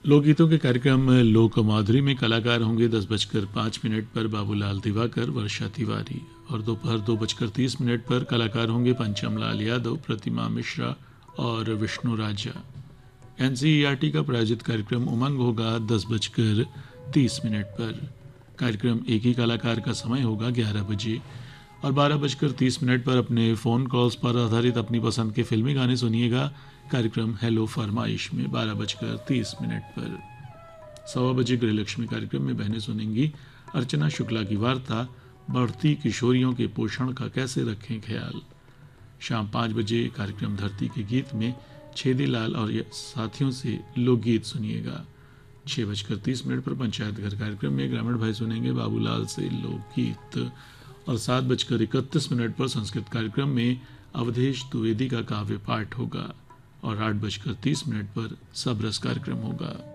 लोकगीतों के कार्यक्रम लोक माधुरी में कलाकार होंगे 10:05 पर बाबूलाल दिवाकर, वर्षा तिवारी। और दोपहर 2:30 पर कलाकार होंगे पंचम लाल यादव, प्रतिमा मिश्रा और विष्णु राजा। एनसीईआरटी का प्रायोजित कार्यक्रम उमंग होगा 10:30 पर। कार्यक्रम एक ही कलाकार का समय होगा 11 बजे। और 12:30 पर अपने फ़ोन कॉल्स पर आधारित अपनी पसंद के फिल्मी गाने सुनिएगा कार्यक्रम हेलो फरमाइश में 12:30 पर। 1:15 गृहलक्ष्मी कार्यक्रम में बहनें सुनेंगी अर्चना शुक्ला की वार्ता बढ़ती किशोरियों के पोषण का कैसे रखें ख्याल। शाम 5 बजे कार्यक्रम धरती के गीत में छेदीलाल और साथियों से लोकगीत सुनिएगा। 6:30 पर पंचायत घर कार्यक्रम में ग्रामीण भाई सुनेंगे बाबूलाल से लोकगीत। और 7:31 पर संस्कृत कार्यक्रम में अवधेश द्विवेदी का काव्य पाठ होगा। और 8:30 पर सब रस कार्यक्रम होगा।